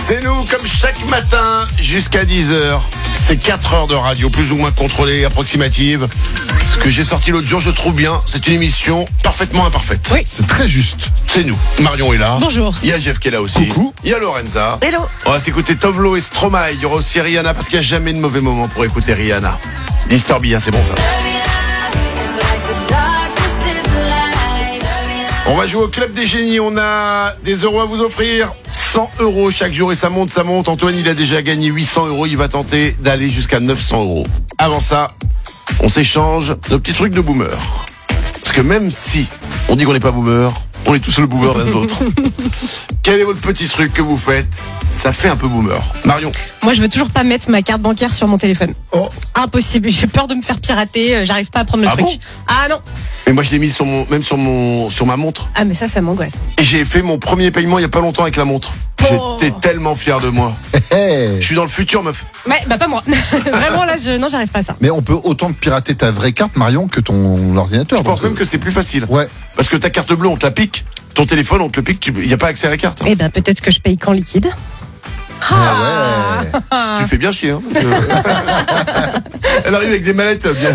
C'est nous, comme chaque matin, jusqu'à 10h. C'est 4 heures de radio, plus ou moins contrôlée, approximative. Ce que j'ai sorti l'autre jour, je trouve bien. C'est une émission parfaitement imparfaite. Oui. C'est très juste. C'est nous. Marion est là. Bonjour. Il y a Jeff qui est là aussi. Coucou. Il y a Lorenza. Hello. On va s'écouter Tovlo et Stromae. Il y aura aussi Rihanna, parce qu'il n'y a jamais de mauvais moment pour écouter Rihanna. Disturbia, c'est bon ça. On va jouer au Club des Génies. On a des euros à vous offrir. 100 euros chaque jour et ça monte, ça monte. Antoine, il a déjà gagné 800 euros. Il va tenter d'aller jusqu'à 900 euros. Avant ça, on s'échange nos petits trucs de boomer. Parce que même si on dit qu'on n'est pas boomer, on est tous le boomer des autres. Quel est votre petit truc que vous faites? Ça fait un peu boomer. Marion? Moi, je veux toujours pas mettre ma carte bancaire sur mon téléphone. Oh. Impossible. J'ai peur de me faire pirater. J'arrive pas à prendre le Ah truc. bon Ah non. Mais moi, je l'ai mis sur ma montre. Ah mais ça m'angoisse. Et j'ai fait mon premier paiement il y a pas longtemps avec la montre. Oh. J'étais tellement fier de moi. Hey. Je suis dans le futur, meuf. Ouais, bah pas moi. Vraiment là, non, j'arrive pas à ça. Mais on peut autant pirater ta vraie carte, Marion, que ton ordinateur. Je pense même que c'est plus facile. Ouais. Parce que ta carte bleue, on te la pique. Ton téléphone, on te le pique. Il n'y a pas accès à la carte. Eh ben peut-être que je paye qu'en liquide. Ah ouais. Tu fais bien chier. Hein, parce que... Elle arrive avec des mallettes. Bien.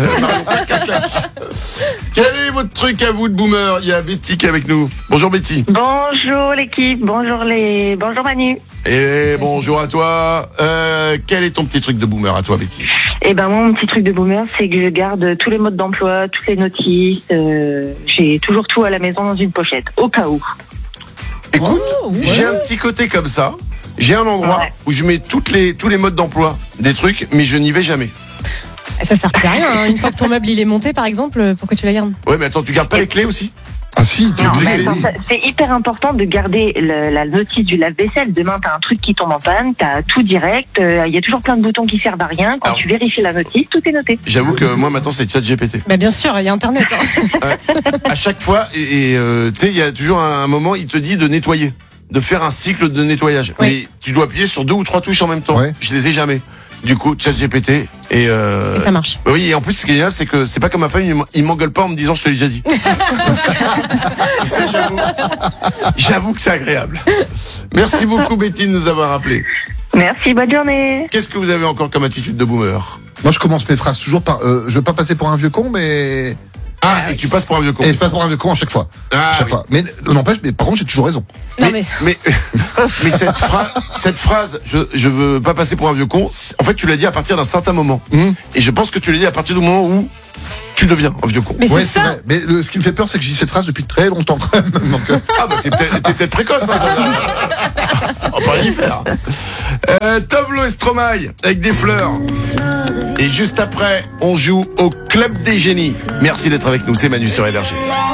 Quel est votre truc à vous de boomer? Il y a Betty qui est avec nous. Bonjour Betty. Bonjour l'équipe, bonjour Manu. Et bonjour à toi. Quel est ton petit truc de boomer à toi, Betty? Eh ben moi, mon petit truc de boomer, c'est que je garde tous les modes d'emploi, toutes les notices. J'ai toujours tout à la maison dans une pochette, au cas où. Écoute, Oh, ouais. j'ai un petit côté comme ça. J'ai un endroit Ouais. où je mets tous les modes d'emploi des trucs, mais je n'y vais jamais. Ça sert plus à rien. Hein. Une fois que ton meuble il est monté, par exemple, pourquoi tu la gardes? Ouais, mais attends, tu gardes pas les clés aussi? Ah si, tu Non, oublies mais les- attends, c'est hyper important de garder la notice du lave-vaisselle. Demain, t'as un truc qui tombe en panne, t'as tout direct. Il y a toujours plein de boutons qui servent à rien. Quand Alors- tu vérifies la notice, tout est noté. J'avoue que moi maintenant c'est ChatGPT. Bah bien sûr, il y a Internet. Hein. Ouais. À chaque fois, et tu sais, il y a toujours un moment, il te dit de nettoyer, de faire un cycle de nettoyage. Oui. Mais tu dois appuyer sur 2 ou 3 touches en même temps. Ouais. Je les ai jamais. Du coup, ChatGPT et Et ça marche. oui, et en plus, ce qui est génial, c'est que c'est pas comme ma femme, il m'engueule pas en me disant je te l'ai déjà dit. Et ça, j'avoue que c'est agréable. Merci beaucoup Betty de nous avoir rappelé. Merci, bonne journée. Qu'est-ce que vous avez encore comme attitude de boomer? Moi, je commence mes phrases toujours par. Je veux pas passer pour un vieux con, mais. Ah, et tu passes pour un vieux con. Et je passe pour un vieux con à chaque fois. Ah, chaque oui. fois. Mais n'empêche, mais par contre, j'ai toujours raison. Non mais mais cette phrase, je veux pas passer pour un vieux con. En fait, tu l'as dit à partir d'un certain moment. Et je pense que tu l'as dit à partir du moment où tu deviens un vieux con. Mais Ouais, c'est ça. vrai. Mais ce qui me fait peur, c'est que je dis cette phrase depuis très longtemps quand même. Donc, Ah bah t'es peut-être précoce. Hein, on va pas y faire. Tovlo et Stromae avec des fleurs. Et juste après, on joue au Club des Génies. Merci d'être avec nous, c'est Manu sur Énergie.